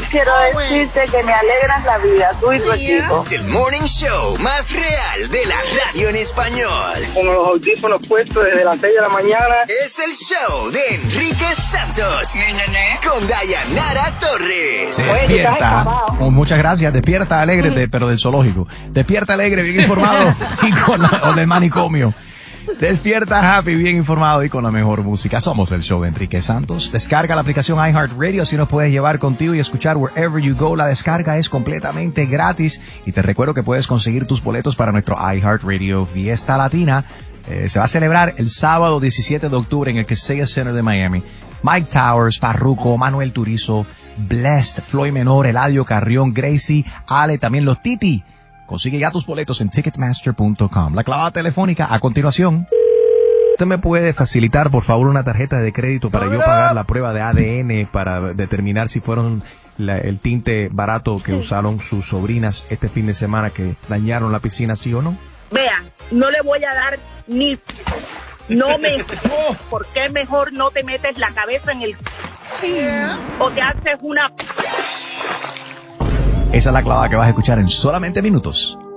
quiero decirte que me alegran la vida, tú y tu equipo. El morning show más real de la radio en español. Con los audífonos puestos desde las 6 de la mañana. Es el show de Enrique Santos. Con Dayanara Torres. Despierta. Muchas gracias. Despierta, alégrate, pero del zoológico. Despierta alegre, bien informado y o del manicomio. Despierta happy, bien informado y con la mejor música. Somos el show de Enrique Santos. Descarga la aplicación iHeartRadio, así nos puedes llevar contigo y escuchar wherever you go. La descarga es completamente gratis y te recuerdo que puedes conseguir tus boletos para nuestro iHeartRadio Fiesta Latina. Se va a celebrar el sábado 17 de octubre en el Kaseya Center de Miami. Mike Towers, Farruko, Manuel Turizo, Blessed, Floyd Menor, Eladio Carrión, Gracie, Ale, también los Titi. Consigue ya tus boletos en Ticketmaster.com. La clavada telefónica a continuación. ¿Usted me puede facilitar, por favor, una tarjeta de crédito para yo pagar la prueba de ADN para determinar si fueron el tinte barato que usaron sus sobrinas este fin de semana que dañaron la piscina, sí o no? Vea, no le voy a dar ni... No me... ¿Por qué mejor no te metes la cabeza en el... o te haces una... Esa es la clavada que vas a escuchar en solamente minutos.